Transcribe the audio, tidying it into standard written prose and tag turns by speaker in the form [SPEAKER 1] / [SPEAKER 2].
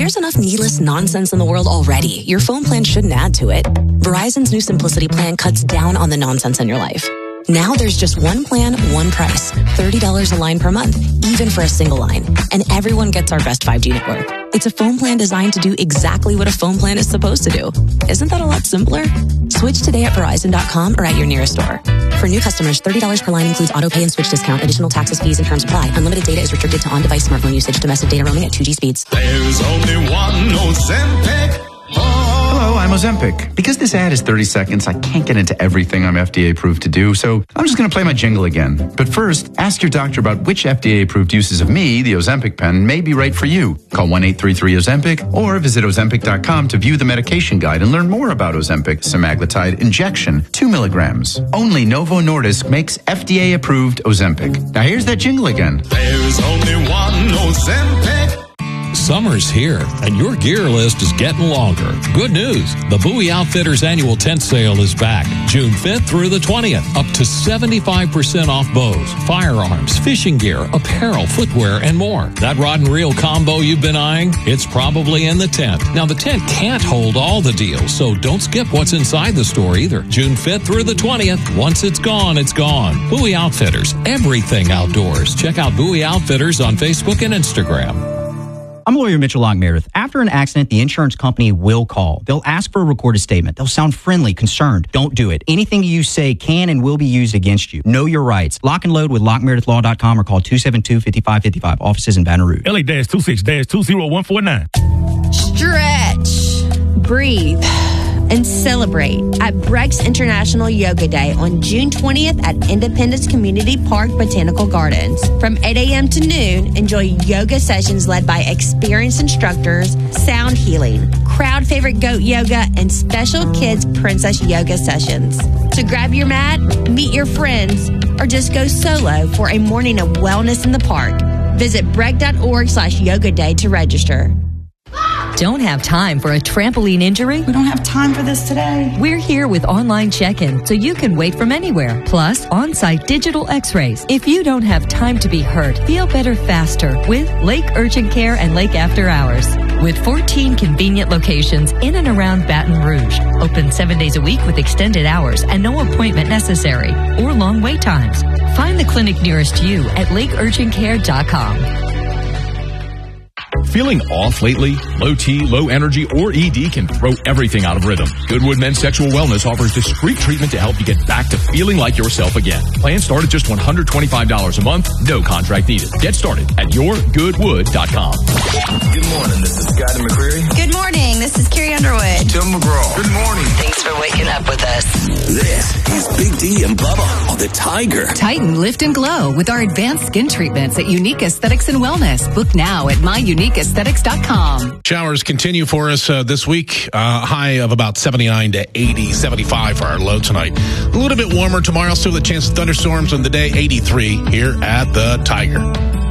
[SPEAKER 1] There's enough needless nonsense in the world already. Your phone plan shouldn't add to it. Verizon's new Simplicity plan cuts down on the nonsense in your life. Now there's just one plan, one price. $30 a line per month, even for a single line. And everyone gets our best 5G network. It's a phone plan designed to do exactly what a phone plan is supposed to do. Isn't that a lot simpler? Switch today at Verizon.com or at your nearest store. For new customers, $30 per line includes auto pay and switch discount. Additional taxes, fees, and terms apply. Unlimited data is restricted to on-device smartphone usage. Domestic data roaming at 2G speeds.
[SPEAKER 2] There's only one Ozempic.
[SPEAKER 3] Hello, I'm Ozempic. Because this ad is 30 seconds, I can't get into everything I'm FDA approved to do, so I'm just going to play my jingle again. But first, ask your doctor about which FDA approved uses of me, the Ozempic pen, may be right for you. Call 1-833-OZEMPIC or visit Ozempic.com to view the medication guide and learn more about Ozempic semaglutide injection, 2 milligrams. Only Novo Nordisk makes FDA approved Ozempic. Now here's that jingle again.
[SPEAKER 2] There's only one Ozempic.
[SPEAKER 4] Summer's here, and your gear list is getting longer. Good news, the Bowie Outfitters annual tent sale is back, June 5th through the 20th. Up to 75% off bows, firearms, fishing gear, apparel, footwear, and more. That rod and reel combo you've been eyeing, it's probably in the tent. Now, the tent can't hold all the deals, so don't skip what's inside the store either. June 5th through the 20th. Once it's gone, it's gone. Bowie Outfitters, everything outdoors. Check out Bowie Outfitters on Facebook and Instagram.
[SPEAKER 5] I'm lawyer Mitchell Locke-Meredith. After an accident, the insurance company will call. They'll ask for a recorded statement. They'll sound friendly, concerned. Don't do it. Anything you say can and will be used against you. Know your rights. Lock and load with LockMeredithLaw.com or call 272-5555. Offices in Baton Rouge.
[SPEAKER 6] LA-26-20149.
[SPEAKER 7] Stretch, breathe, and celebrate at Breck's International Yoga Day on June 20th at Independence Community Park Botanical Gardens. From 8 a.m. to noon, enjoy yoga sessions led by experienced instructors, sound healing, crowd favorite goat yoga, and special kids princess yoga sessions. So grab your mat, meet your friends, or just go solo for a morning of wellness in the park. Visit breck.org/yoga day to register.
[SPEAKER 8] Don't have time for a trampoline injury?
[SPEAKER 9] We don't have time for this today.
[SPEAKER 8] We're here with online check-in so you can wait from anywhere. Plus, on-site digital x-rays. If you don't have time to be hurt, feel better faster with Lake Urgent Care and Lake After Hours. With 14 convenient locations in and around Baton Rouge. Open 7 days a week with extended hours and no appointment necessary or long wait times. Find the clinic nearest you at lakeurgentcare.com.
[SPEAKER 10] Feeling off lately? Low T, low energy, or ED can throw everything out of rhythm. Goodwood Men's Sexual Wellness offers discreet treatment to help you get back to feeling like yourself again. Plans start at just $125 a month, no contract needed. Get started at yourgoodwood.com.
[SPEAKER 11] Good morning, this is Scotty McCreery.
[SPEAKER 12] Good morning, this is Carrie Underwood.
[SPEAKER 11] Tim McGraw.
[SPEAKER 13] Good morning.
[SPEAKER 12] Thanks for waking up with us.
[SPEAKER 13] This is Big D and Bubba on the Tiger.
[SPEAKER 14] Tighten, lift, and glow with our advanced skin treatments at Unique Aesthetics and Wellness. Book now at myuniqueaesthetics.com.
[SPEAKER 15] Showers continue for us this week. High of about 79 to 80, 75 for our low tonight. A little bit warmer tomorrow. Still the chance of thunderstorms on the day. 83 here at the Tiger.